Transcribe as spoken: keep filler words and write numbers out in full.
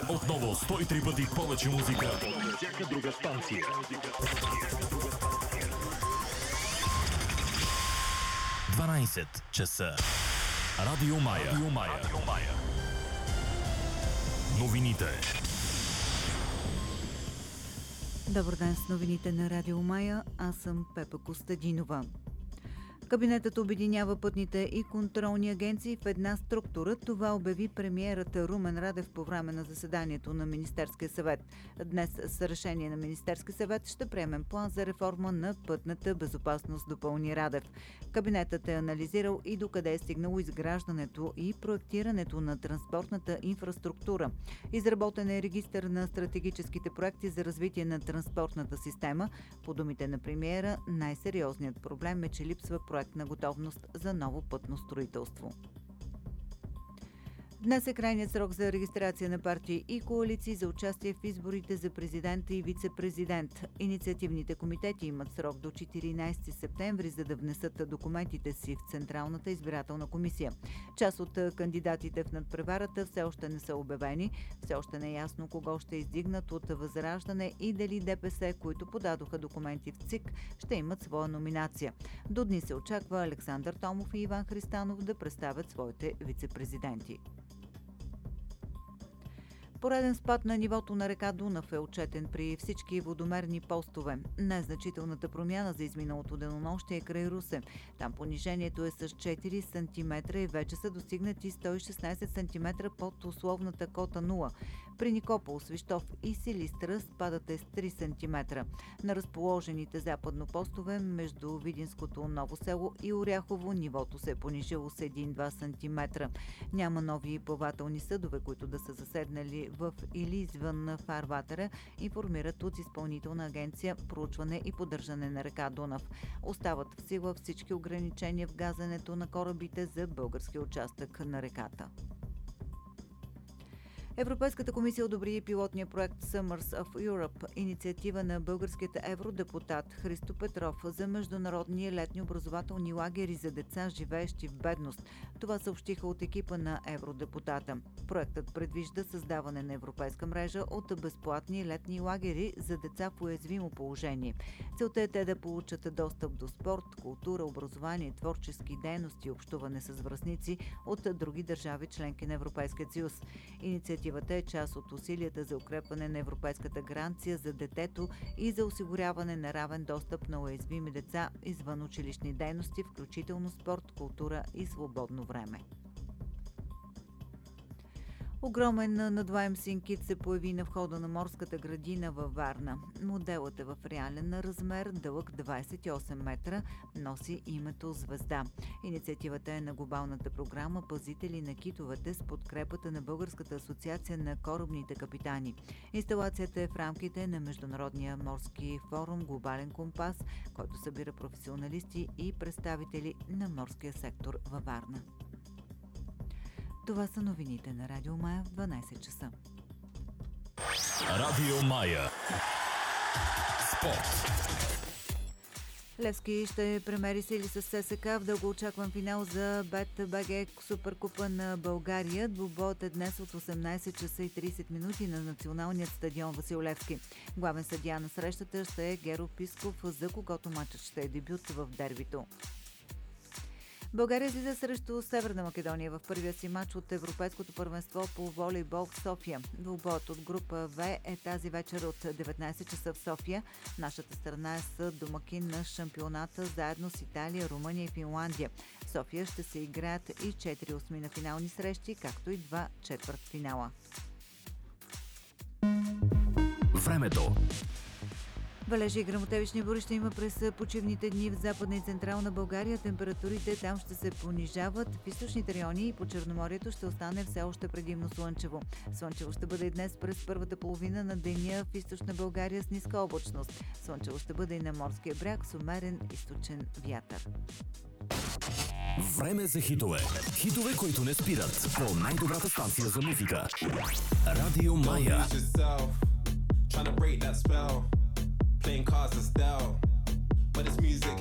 Отново сто и три пъти повече музика. Всяка друга станция. дванайсет часа. Радио Мая. Радио Мая. Радио Мая. Новините. Добър ден с новините на Радио Мая. Аз съм Пепа Костадинова. Кабинетът обединява пътните и контролни агенции в една структура. Това обяви премиерът Румен Радев по време на заседанието на Министерския съвет. Днес с решение на Министерския съвет ще приемем план за реформа на пътната безопасност, допълни Радев. Кабинетът е анализирал и докъде е стигнало изграждането и проектирането на транспортната инфраструктура. Изработен е регистър на стратегическите проекти за развитие на транспортната система. По думите на премиера, най-сериозният проблем е, че липсва проектна готовност за ново пътно строителство. Днес е крайният срок за регистрация на партии и коалиции за участие в изборите за президента и вице-президент. Инициативните комитети имат срок до четиринайсети септември, за да внесат документите си в Централната избирателна комисия. Част от кандидатите в надпреварата все още не са обявени. Все още не е ясно кого ще издигнат от Възраждане и дали ДПС, които подадоха документи в ЦИК, ще имат своя номинация. До дни се очаква Александър Томов и Иван Христанов да представят своите вице-президенти. Пореден спад на нивото на река Дунав е отчетен при всички водомерни постове. Незначителната промяна за изминалото денонощие е край Русе. Там понижението е с четири сантиметра и вече са достигнати сто и шестнайсет сантиметра под условната кота нула. При Никопол, Свищов и Силистра спадът е с три сантиметра. На разположените западно постове между Видинското Ново село и Оряхово нивото се е понижило с един-два сантиметра. Няма нови плавателни съдове, които да са заседнали в или извън фарватера, информират от Изпълнителна агенция проучване и поддържане на река Дунав. Остават в сила всички ограничения в газенето на корабите за българския участък на реката. Европейската комисия одобри пилотния проект Summers of Europe, инициатива на българският евродепутат Христо Петров за международни летни образователни лагери за деца, живеещи в бедност. Това съобщиха от екипа на евродепутата. Проектът предвижда създаване на европейска мрежа от безплатни летни лагери за деца в уязвимо положение. Целта е те да получат достъп до спорт, култура, образование, творчески дейности и общуване с връстници от други държави, членки на Европейския съюз. Инициативата Инициативата е част от усилията за укрепване на европейската гаранция за детето и за осигуряване на равен достъп на уязвими деца извън училищни дейности, включително спорт, култура и свободно време. Огромен надуваем синкит се появи на входа на морската градина във Варна. Моделът е в реален размер, дълъг двайсет и осем метра, носи името Звезда. Инициативата е на глобалната програма Пазители на китовете с подкрепата на Българската асоциация на корабните капитани. Инсталацията е в рамките на Международния морски форум Глобален компас, който събира професионалисти и представители на морския сектор във Варна. Това са новините на Радио Мая в дванайсет часа. Радио Мая. Спорт. Левски ще премери сили с ССКА в дългоочакван финал за БТБГ Суперкупа на България. Двубоят е днес от осемнайсет часа и трийсет минути на националният стадион Васил Левски. Главен съдия на срещата ще е Геро Писков, за когото матчът ще е дебют в дербито. България излиза срещу Северна Македония в първия си матч от Европейското първенство по волейбол в София. Двубоят от група В е тази вечер от деветнайсет часа в София. Нашата страна е с домакин на шампионата заедно с Италия, Румъния и Финландия. В София ще се играят и четири осмина финални срещи, както и два четвъртфинала. Времето. Валежи и гръмотевични бури ще има през почивните дни в Западна и Централна България. Температурите там ще се понижават. В източните райони и по Черноморието ще остане все още предимно слънчево. Слънчево ще бъде и днес през първата половина на деня в източна България с ниска облачност. Слънчево ще бъде и на морския бряг с умерен източен вятър. Време за хитове. Хитове, които не спират. По най-добрата станция за музика. Радио Мая. Playing cards and style, but it's music